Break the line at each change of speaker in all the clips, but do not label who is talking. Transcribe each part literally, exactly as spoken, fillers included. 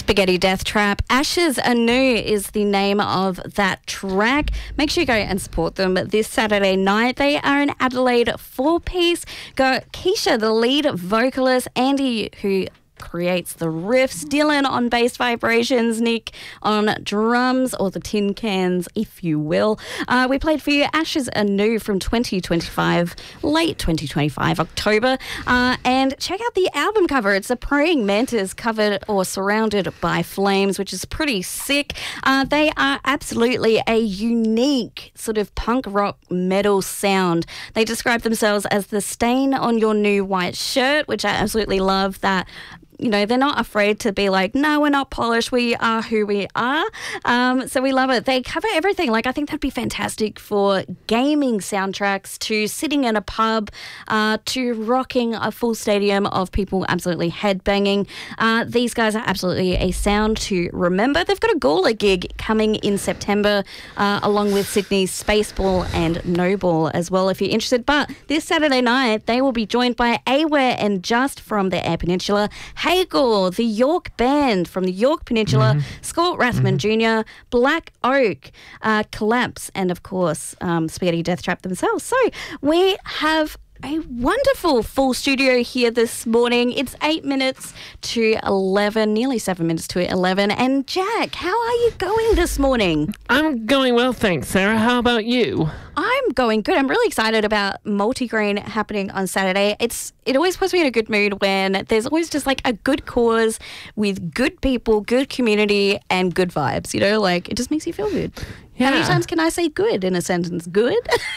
Spaghetti Death Trap. Ashes Anew is the name of that track. Make sure you go and support them this Saturday night. They are an Adelaide four-piece. Go Keisha, the lead vocalist, Andy, who creates the riffs, Dylan on bass vibrations, Nick on drums, or the tin cans, if you will. Uh, we played for you Ashes Anew from twenty twenty-five, late twenty twenty-five, October. Uh, and check out the album cover. It's a praying mantis covered or surrounded by flames, which is pretty sick. Uh, they are absolutely a unique sort of punk rock metal sound. They describe themselves as the stain on your new white shirt, which I absolutely love. That, you know, they're not afraid to be like, no, we're not polished. We are who we are. Um, so we love it. They cover everything. Like, I think that'd be fantastic for gaming soundtracks, to sitting in a pub, uh, to rocking a full stadium of people absolutely headbanging. Uh, these guys are absolutely a sound to remember. They've got a Gawler gig coming in September, uh, along with Sydney's Spaceball and No Ball as well, if you're interested. But this Saturday night, they will be joined by Aware and Just from the Eyre Peninsula, Hagel, the York Band from the York Peninsula, mm-hmm. Scott Rathman mm-hmm. Junior, Black Oak, uh, Collapse, and of course, um, Spaghetti Death Trap themselves. So we have a wonderful full studio here this morning. It's eight minutes to eleven, nearly seven minutes to eleven. And Jack, how are you going this morning?
I'm going well, thanks, Sarah. How about you?
I'm going good. I'm really excited about Multigrain happening on Saturday. It's It always puts me in a good mood when there's always just like a good cause with good people, good community, and good vibes. You know, like it just makes you feel good.
Yeah.
How many times can I say good in a sentence? Good?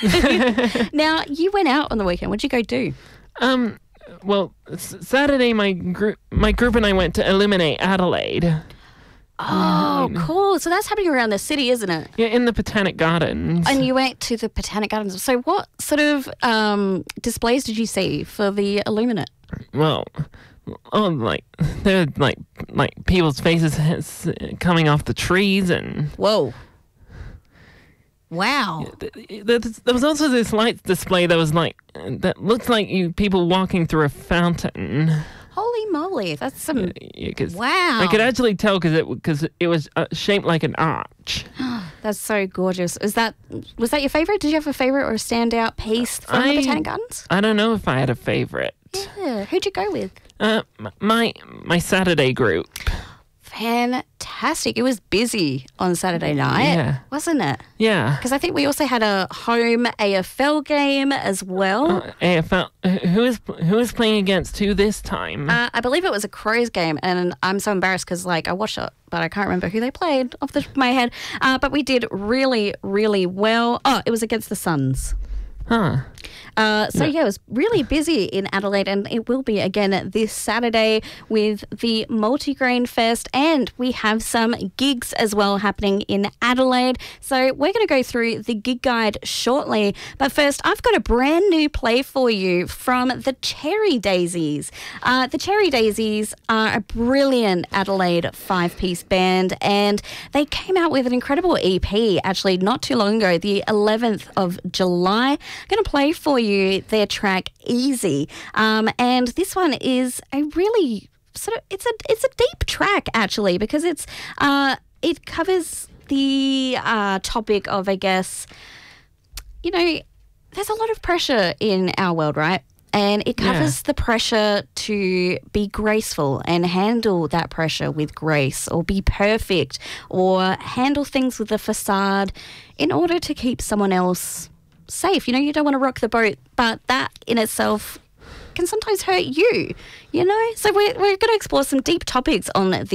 Now, you went out on the weekend. What'd you go do?
Um, well, s- Saturday my group my group and I went to Illuminate Adelaide.
Oh,
Um,
cool. So that's happening around the city, isn't it?
Yeah, in the Botanic Gardens.
And you went to the Botanic Gardens. So what sort of um, displays did you see for the Illuminate?
Well, oh, like there were like like people's faces s- coming off the trees, and
Whoa. Wow.
th- th- there was also this light display that was like that looked like you people walking through a fountain.
Holy moly. That's some...
Yeah, 'cause
Wow.
I could actually tell because it because it was uh, shaped like an arch.
That's so gorgeous. Is that Was that your favourite? Did you have a favourite or a standout piece from
I-
the Botanic Gardens?
I don't know if I had a favorite.
Yeah. Who'd you go with?
Uh, m- my my Saturday group.
Fantastic. It was busy on Saturday night,
Yeah.
wasn't it?
Yeah.
Because I think we also had a home A F L game as well.
Uh, A F L. Who is who is playing against who this time?
Uh, I believe it was a Crows game, and I'm so embarrassed because, like, I watched it, but I can't remember who they played off the top of my head. Uh, but we did really, really well. Oh, it was against the Suns.
huh.
Uh, so, yeah. yeah, it was really busy in Adelaide, and it will be again this Saturday with the Multigrain Fest, and we have some gigs as well happening in Adelaide. So we're going to go through the gig guide shortly. But first, I've got a brand new play for you from the Cherry Daisies. Uh, the Cherry Daisies are a brilliant Adelaide five-piece band, and they came out with an incredible E P, actually, not too long ago, the eleventh of July. I'm going to play for you their track Easy, um, and this one is a really sort of it's a it's a deep track actually, because it's uh, it covers the uh, topic of, I guess, you know, there's a lot of pressure in our world, right? And it covers yeah. the pressure to be graceful and handle that pressure with grace, or be perfect, or handle things with a facade in order to keep someone else safe. You know, you don't want to rock the boat, but that in itself can sometimes hurt you, you know? So we're, we're going to explore some deep topics on the